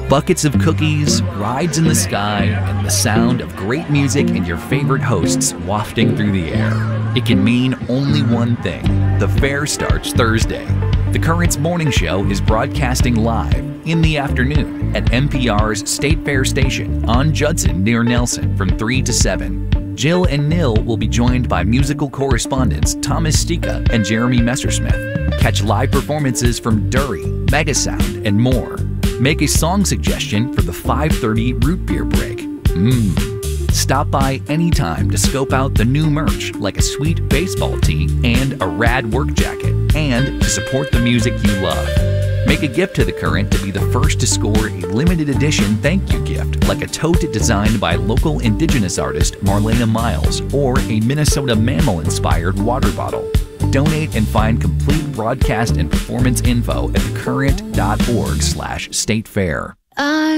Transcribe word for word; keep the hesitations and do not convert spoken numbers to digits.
Buckets of cookies, rides in the sky, and the sound of great music and your favorite hosts wafting through the air. It can mean only one thing. The fair starts Thursday. The Currents Morning Show is broadcasting live in the afternoon at N P R's State Fair Station on Judson near Nelson from three to seven. Jill and Nil will be joined by musical correspondents Thomas Stika and Jeremy Messersmith. Catch live performances from Dury, Megasound, and more. Make a song suggestion for the five thirty root beer break. Mmm. Stop by anytime to scope out the new merch like a sweet baseball tee and a rad work jacket, and to support the music you love. Make a gift to The Current to be the first to score a limited edition thank you gift like a tote designed by local indigenous artist Marlena Miles or a Minnesota mammal-inspired water bottle. Donate and find complete broadcast and performance info at thecurrent dot org slash state fair.